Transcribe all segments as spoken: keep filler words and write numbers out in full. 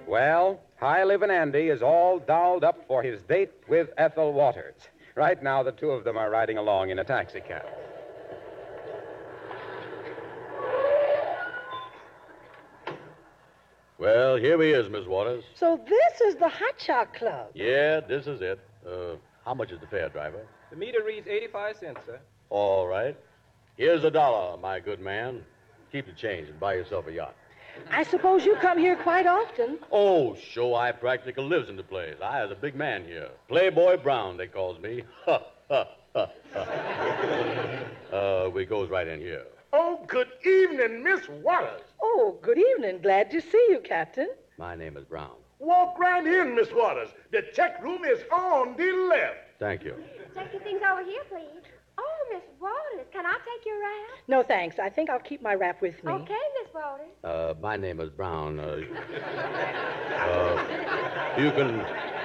Well, High Livin' Andy is all dolled up for his date with Ethel Waters. Right now, the two of them are riding along in a taxicab. Well, here he is, Miss Waters. So this is the Hot Shot Club. Yeah, this is it. Uh, how much is the fare, driver? The meter reads eighty-five cents, sir. All right. Here's a dollar, my good man. Keep the change and buy yourself a yacht. I suppose you come here quite often. Oh, sure, I practically lives in the place. I is a big man here. Playboy Brown, they calls me. Ha, ha, ha, ha. uh, we goes right in here. Oh, good evening, Miss Waters. Oh, good evening. Glad to see you, Captain. My name is Brown. Walk right in, Miss Waters. The check room is on the left. Thank you. Take your things over here, please. Oh, Miss Waters, can I take your wrap? No, thanks. I think I'll keep my wrap with me. Okay, Miss Waters. Uh, my name is Brown. Uh, uh, you can...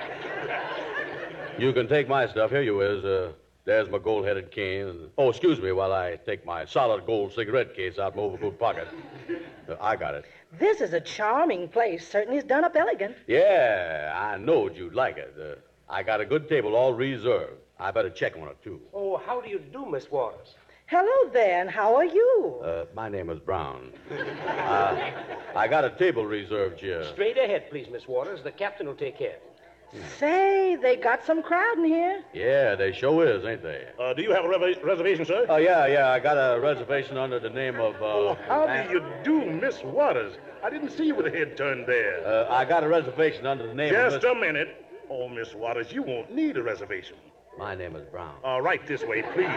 You can take my stuff. Here you is. Uh, there's my gold-headed cane. And, oh, excuse me while I take my solid gold cigarette case out of my overcoat pocket. Uh, I got it. This is a charming place. Certainly is done up elegant. Yeah, I knowed you'd like it. Uh, I got a good table all reserved. I better check on it, too. Oh, how do you do, Miss Waters? Hello there, and how are you? Uh, my name is Brown. uh, I got a table reserved here. Straight ahead, please, Miss Waters. The captain will take care. Say, they got some crowd in here. Yeah, they sure is, ain't they? Uh, do you have a re- reservation, sir? Oh, yeah, yeah. I got a reservation under the name of... Uh, oh, how An- do you do, Miss Waters? I didn't see you with the head turned there. Uh, I got a reservation under the name Just of... Just a minute. Oh, Miss Waters, you won't need a reservation. My name is Brown. Uh, right this way, please.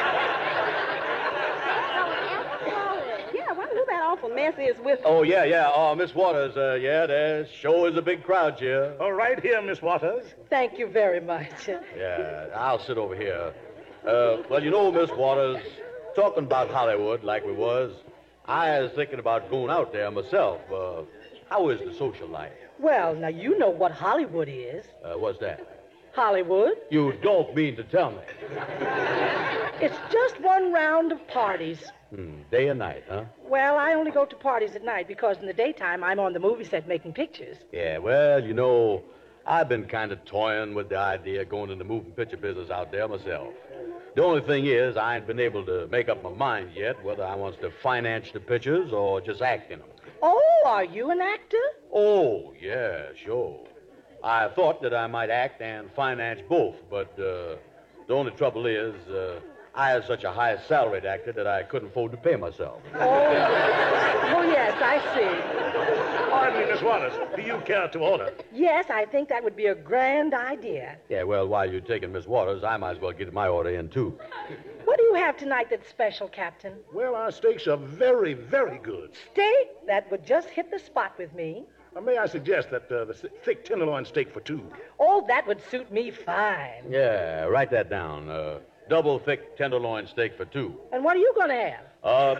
Yeah, I wonder who that awful mess is with. Oh, yeah, yeah. Oh, Miss Waters, uh, yeah, there sure is a big crowd here. All right here, Miss Waters. Thank you very much. Yeah, I'll sit over here. Uh, well, you know, Miss Waters, talking about Hollywood like we was, I was thinking about going out there myself. Uh, how is the social life? Well, now, you know what Hollywood is. Uh, what's that? Hollywood? You don't mean to tell me. It's just one round of parties. Hmm, day and night, huh? Well, I only go to parties at night because in the daytime I'm on the movie set making pictures. Yeah, well, you know, I've been kind of toying with the idea of going in the moving picture business out there myself. The only thing is, I ain't been able to make up my mind yet whether I wants to finance the pictures or just act in them. Oh, are you an actor? Oh, yeah, sure. I thought that I might act and finance both, but uh, the only trouble is uh, I am such a high salaried actor that I couldn't afford to pay myself. Oh, oh yes, I see. Pardon me, Miss Waters. Do you care to order? Yes, I think that would be a grand idea. Yeah, well, while you're taking Miss Waters, I might as well get my order in, too. What do you have tonight that's special, Captain? Well, our steaks are very, very good. Steak? That would just hit the spot with me. Uh, may I suggest that uh, the thick tenderloin steak for two? Oh, that would suit me fine. Yeah, write that down. Uh, double thick tenderloin steak for two. And what are you going to have? Uh,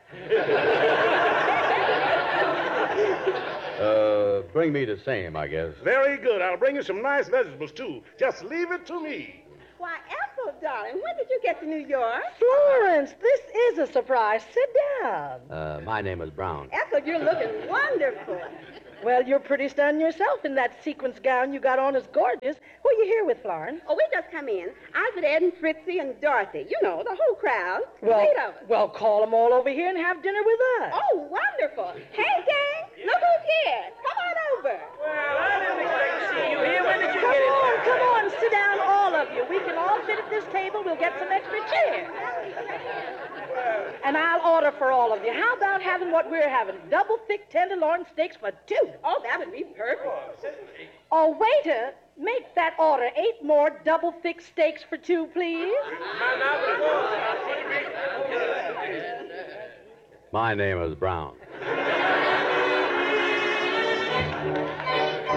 uh, bring me the same, I guess. Very good. I'll bring you some nice vegetables, too. Just leave it to me. Why, Ethel, darling, when did you get to New York? Florence, this is a surprise. Sit down. Uh, my name is Brown. Ethel, you're looking wonderful. Well, you're pretty stunning yourself in that sequence gown you got on. Is gorgeous. Who are you here with, Florence? Oh, we just come in. I was with Ed and Fritzy and Dorothy. You know, the whole crowd. Well, Eight of us. well, call them all over here and have dinner with us. Oh, wonderful. Hey, gang, look who's here. Come on over. Well, I didn't expect to see you here. When did you Come get in on, there? come on, sit down, all of you. We can all sit at this table. We'll get some extra chairs. And I'll order for all of you. How about having what we're having? Double thick tenderloin steaks for two. Oh, that would be perfect. Oh, waiter, make that order. Eight more double thick steaks for two, please. My name is Brown.